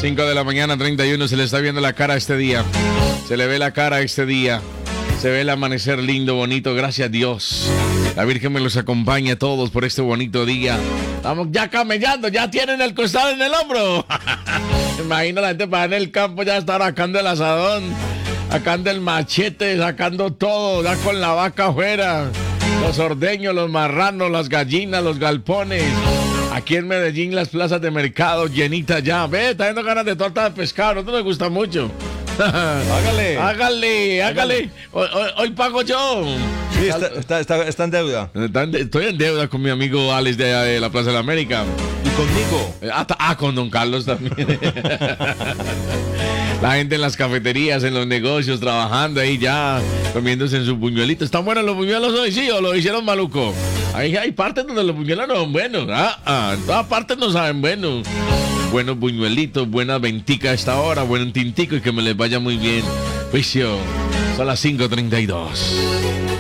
5 de la mañana, 31, se le está viendo la cara este día. Se le ve la cara este día. Se ve el amanecer lindo, bonito, gracias a Dios. La Virgen me los acompaña a todos por este bonito día. Estamos ya camellando, ya tienen el costal en el hombro. Imagina la gente para en el campo ya estar sacando el asadón, sacando el machete, sacando todo, ya con la vaca afuera. Los ordeños, los marranos, las gallinas, los galpones. Aquí en Medellín las plazas de mercado llenitas ya. Ve, está viendo ganas de torta de pescado, no te gusta mucho. Hágale. Hoy pago yo. Sí, está en deuda. Estoy en deuda con mi amigo Alex de la Plaza de la América. ¿Y conmigo? Con don Carlos también. La gente en las cafeterías, en los negocios, trabajando ahí ya, comiéndose en sus buñuelitos. ¿Están buenos los buñuelos hoy? Sí, o lo hicieron maluco. Ahí hay partes donde los buñuelos no son buenos. En todas partes no saben buenos. Buenos buñuelitos, buena ventica a esta hora, buen tintico y que me les vaya muy bien. Juicio, son las 5:32.